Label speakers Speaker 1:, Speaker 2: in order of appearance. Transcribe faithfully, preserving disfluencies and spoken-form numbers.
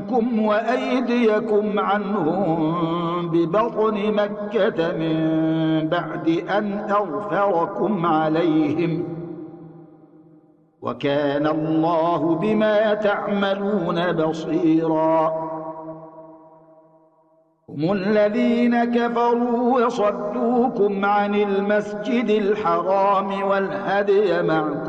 Speaker 1: منكم وأيديكم عنهم ببطن مكة من بعد أن أغفركم عليهم وكان الله بما تعملون بصيرا. هم الذين كفروا وصدوكم عن المسجد الحرام والهدي معكوفا